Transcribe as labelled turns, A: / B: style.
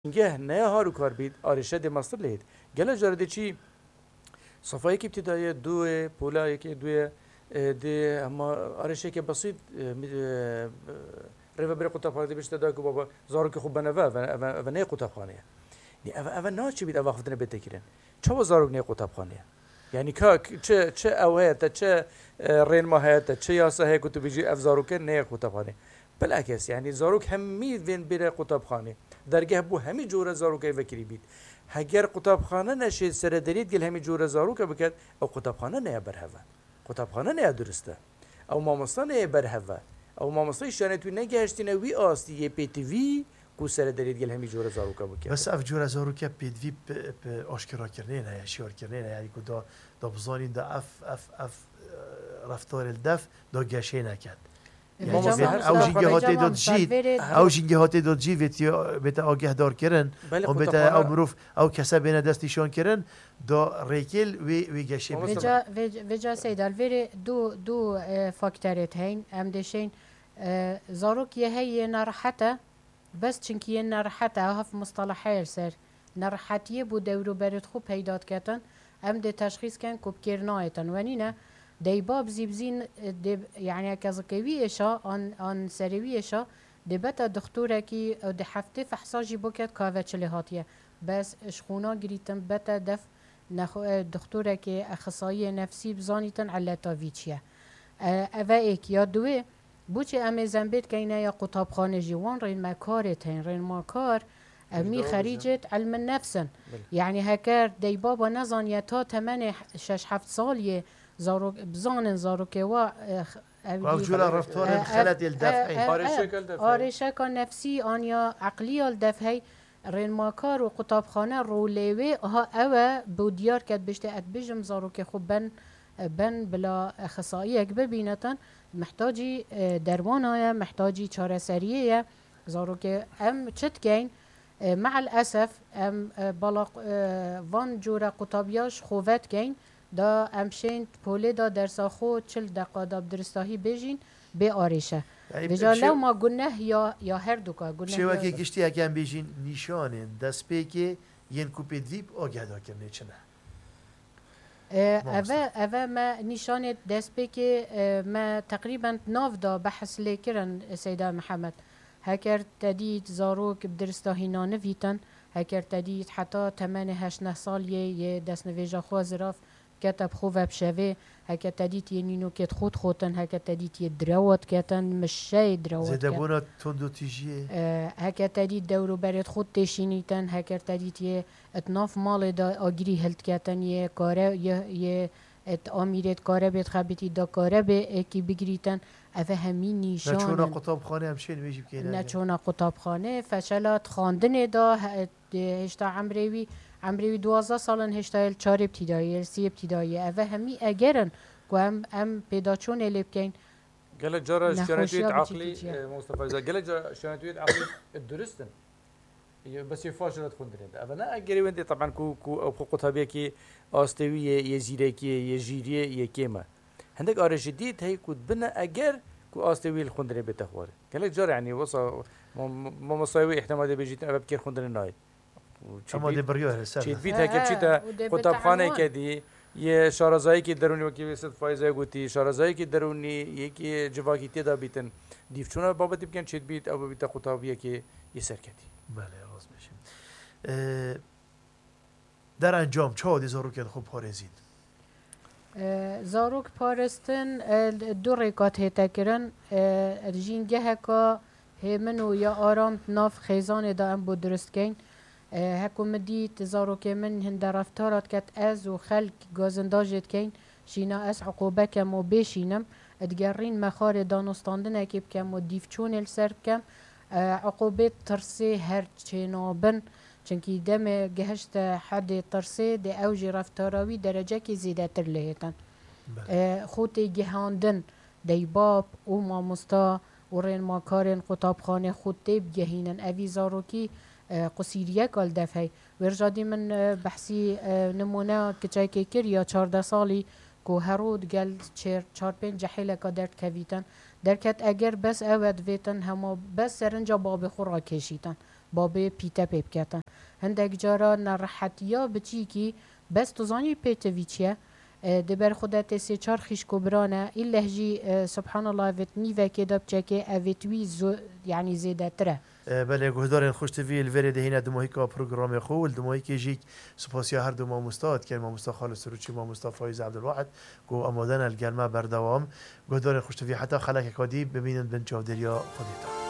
A: گه نه هارو کار بید آرشه دی ماستر لید گله جرده چی صفایی که ابتدایی دو پولا که دو دی اما آرشه که بسیط رفا بری قطعه بیشتر داره که بابا زارو که خوب بنوه و نه قطعه خانه دی اول نه چی بید اول خودنه بتکرین چه زارو نه قطعه خانه یعنی که چه اوهات چه رین ماهات چه یاسه هی کتو بیجی افزارو که نه قطعه خانه بالعکس يعني زاروك همي وين بير قطبخانه درجه بو همي جوره زاروك فكري بيت هجر قطبخانه نشي سر دريد قال همي جوره زاروك بكت او قطبخانه نه برهفه قطبخانه نه درسته او مامستا نه برهفه او مامستا شانتو نگهشتینه وی آستی پی تی وی کو سر دريد قال همي جوره زاروك بكت
B: بس اف جوره زاروك بي في اشكرا كرنينا يا شيور كرنينا يعني كو دا بزانين دا اف رفتار الدف دا گشينه كد او جنگهاتی داد جید او جنگهاتی داد جید بیت آگه دار کردن او بیت او مروف او کسا بین دستیشان کردن دا ریکل وی گشی
C: وجا سیدال وری دو فاکتورت هین ام دشین زاروک یه هی نرحته بس چنکی نرحته هف مصطلحه سر نرحتیه بود دورو برد خوب پیدات کردن ام ده تشخیص کن کب کرنایتن ونینه دی باب زیبزین یعنی کزکوی اشا آن سریوی اشا دی بتا دکتوره کی دی هفته فحصاجی بکت کاوه چلی هاتیه بس اشخونا گریتن بتا دف دکتوره کی اخصایی نفسی بزانیتن علتا ویچیه اوه ایک یا دوی بوچه امی زنبید که اینه یا قطابخانه جوان رین مکارت هین رین مکار امی خریجت علم النفسن یعنی هکر دی بابا نزانیه تا تمن 6-7 سالیه زاروك بزانن زاروك
B: جولا رفتار خلت الدفعي
C: آرشك نفسي آنيا عقلية الدفعي رين ماكار وقطابخانة روليوي ها أوا بوديار كد بشتاقت بجم زاروك خوب بن بلا أخصائية ببينتن محتاجي درمانايا محتاجي چاره سرية زاروك أم چتكين مع الأسف أم بلاق وان جورا قطابياش خوفت كين دا امشین پوله دا درسا خود 40 دقیقه دا درستاهی بجین به آرشه بجا لو ما گناه یا هر دوکا گناه
B: چه وقتی گشتی اگم بجین نشانن دست پیکی ین کوپید ویب آگه دا کرنه چنه
C: اوه ما نشانت دست پیکی ما تقریبا ناف دا بحث لیکرن سیدا محمد هکر تدید زاروک بدرستاهی نانویتن هکر تدید حتی 8 سالیه یه دست نویجا خواه كتب خوفا بشافي هكا تديت ينينو كت خوتن هكا تديت يدروت كتن مش شاي دروت
B: زيدابونا تندو تيجي
C: هكا تديت دورو بريد خود تشينيتن هكا تديت يه اتناف مال دا اجري هلت كتن يه كاره يه ات اميرت كاره بيت خبيتي دا كاره بي كي بگريتن افهمين نيشان
B: نچونا قطاب خانه همشين ميجي بكينا
C: نچونا قطاب خانه فشلات خاندن دا هشتا عمروی 12 سالن هشتایل 4 ابتدایی 3 ابتدایی اوه همی اگرن که هم پیدا چون الیب کن
A: گله جارا شرایط عقلی مصطفی زا گله جارا شرایط عقلی درستن بس يفاشلت خندرين أنا أجري وندي طبعا كو قطابية كي أستوية يزيرة كي يجيرية يكيمة عندك أرجديد هي كود بنا أجر كو أستوي الخندرين بتخوار قال لك جار يعني وصل ما مصاوي احتمال بيجيت أنا بكير خندرين نايد
B: أما دي بريوه السنة
A: شيت بيتها كبشيتا قطابخانة كدي يه شارزایی که درونی وکی وسط فایزه گویی شارزایی که درونی یکی جواکی تدا بیتن دیفچونا بابتی بکن چیت بیت او بیت قطابیه که یه سرکتی.
B: بله راست میشیم. در انجام چه عادی زاروک خوب پارزید؟
C: زاروک پارستن دو رکات هتا کرن جینگه که همنو یا آرام ناف خیزان دا ام بود درست کن. هکوم دیت زاروک من هند رفتارات کت از و خلق گازنداجت کن شینا از عقوبه کم و بشینم ادگرین مخار دانستاندن اکیب کم و دیفچون السرب کم عقوبه ترسي هر چنابن چنکی دم گهشت حد ترسي ده اوج رفتاراوی درجه که زیده تر لهتن خود گهاندن دی باب او مامستا و رین ماکارن قطابخانه خود تیب گهینن اوی زاروکی قصیریه کال دفعی ورجادی من بحثی نمونه کچای که کر یا 14 سالی که هرود گل 4-5 جحیله که درد کویتن درکت اگر بس اود ویتن همه بس سرنجا باب خورا کشیتن بابه پیتا پیب کتن هندک جارا نرحتیا بچی کی بس تو زانی پیتوی چیه دبر خودت سی چار خیش کبرانه این لهجی سبحان الله ویت نیوه که دب چکه اویتوی يعني زیده تره
B: بله گهدارن خوش توی الوری دهینه دماهی که پروگرام خول دماهی که جیک سپاسیا هر دو ما مستاد که ما مستاد خالص سروچی ما مستاد فایز عبدالواحد گو آمادن الگرمه بردوام گهدارن خوش توی حتی خلق کادی ببینن بن چاودریا خودیتا